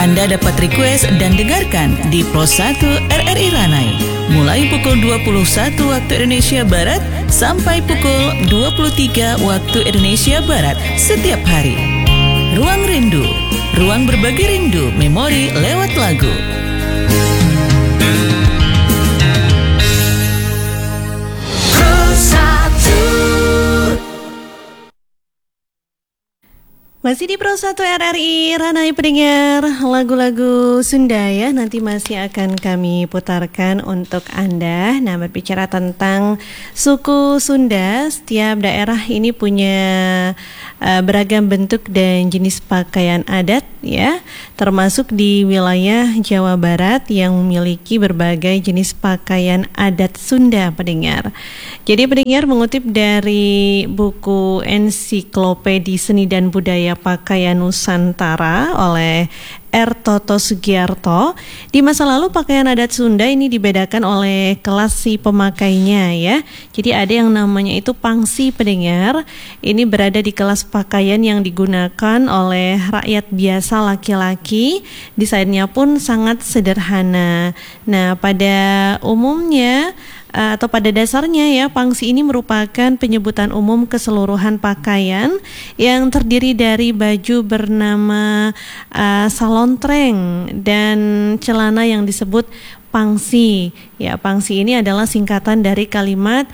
Anda dapat request dan dengarkan di Pro 1 RRI Ranai mulai pukul 21 waktu Indonesia Barat sampai pukul 23 waktu Indonesia Barat setiap hari. Ruang Rindu, ruang berbagi rindu memori lewat lagu. Masih di Pro 1 RRI Ranai pendengar, lagu-lagu Sunda ya nanti masih akan kami putarkan untuk Anda. Nah, berbicara tentang suku Sunda, setiap daerah ini punya beragam bentuk dan jenis pakaian adat ya, termasuk di wilayah Jawa Barat yang memiliki berbagai jenis pakaian adat Sunda pendengar. Jadi pendengar mengutip dari buku Ensiklopedia Seni dan Budaya Pakaian Nusantara oleh R. Toto Sugiarto, di masa lalu pakaian adat Sunda ini dibedakan oleh kelas si pemakainya ya. Jadi ada yang namanya itu pangsi pendengar. Ini berada di kelas pakaian yang digunakan oleh rakyat biasa laki-laki. Desainnya pun sangat sederhana. Nah, pada umumnya atau pada dasarnya ya, pangsi ini merupakan penyebutan umum keseluruhan pakaian yang terdiri dari baju bernama salontreng dan celana yang disebut pangsi. Ya, pangsi ini adalah singkatan dari kalimat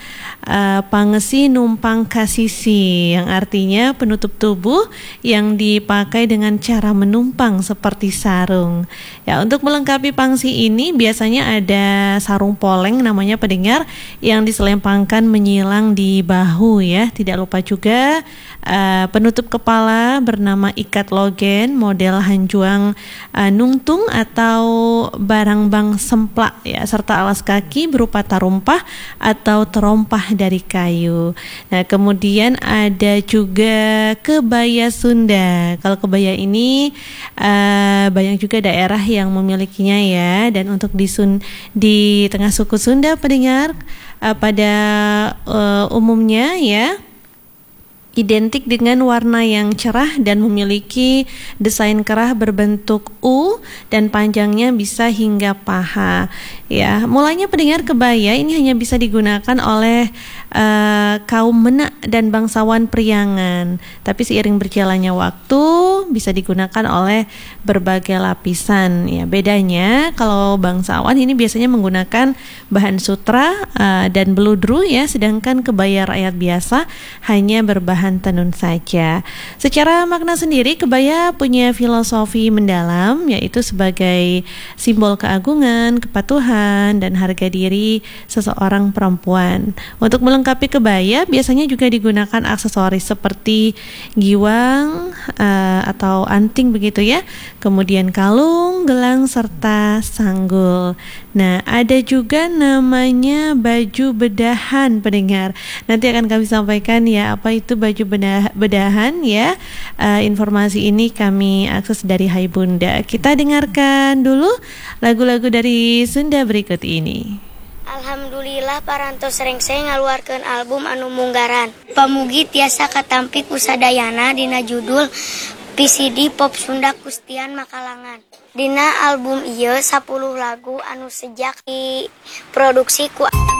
pangesi numpang kasisi, yang artinya penutup tubuh yang dipakai dengan cara menumpang seperti sarung. Ya, untuk melengkapi pangsi ini biasanya ada sarung poleng namanya pendengar yang diselempangkan menyilang di bahu ya. Tidak lupa juga penutup kepala bernama ikat logen model hanjuang nungtung atau barangbang semplak ya, serta alas kaki berupa tarumpah atau terompah dari kayu. Nah, kemudian ada juga kebaya Sunda. Kalau kebaya ini banyak juga daerah yang memilikinya ya, dan untuk di tengah suku Sunda pendengar pada umumnya ya identik dengan warna yang cerah dan memiliki desain kerah berbentuk U dan panjangnya bisa hingga paha. Ya, mulanya pendengar kebaya ini hanya bisa digunakan oleh kaum menak dan bangsawan priangan. Tapi seiring berjalannya waktu bisa digunakan oleh berbagai lapisan. Ya, bedanya kalau bangsawan ini biasanya menggunakan bahan sutra dan beludru ya, sedangkan kebaya rakyat biasa hanya berbahan tenun saja. Secara makna sendiri, kebaya punya filosofi mendalam, yaitu sebagai simbol keagungan, kepatuhan, dan harga diri seseorang perempuan. Untuk melengkapi kebaya, biasanya juga digunakan aksesoris seperti giwang atau anting begitu ya, kemudian kalung, gelang, serta sanggul. Nah, ada juga namanya baju bedahan pendengar. Nanti akan kami sampaikan ya apa itu baju bedahan ya. Informasi ini kami akses dari Hai Bunda. Kita dengarkan dulu lagu-lagu dari Sunda berikut ini. Alhamdulillah parantos rengseng ngaluarkeun album anu munggaran. Pamugi tiasa katampik usadayana dina judul PCD Pop Sunda Kustian Makalangan. Dina album ieu 10 lagu anu sejak diproduksi ku